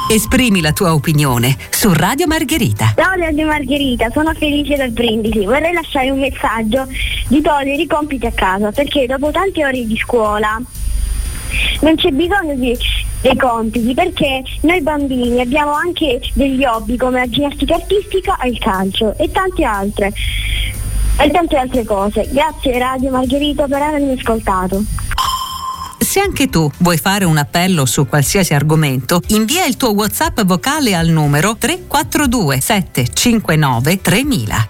Esprimi la tua opinione su Radio Margherita. Ciao Radio Margherita, sono Felice del Brindisi. Vorrei lasciare un messaggio di togliere i compiti a casa, perché dopo tante ore di scuola non c'è bisogno dei compiti, perché noi bambini abbiamo anche degli hobby come la ginnastica artistica e il calcio e tante altre cose. Grazie Radio Margherita per avermi ascoltato. Se anche tu vuoi fare un appello su qualsiasi argomento, invia il tuo WhatsApp vocale al numero 342 759 3000.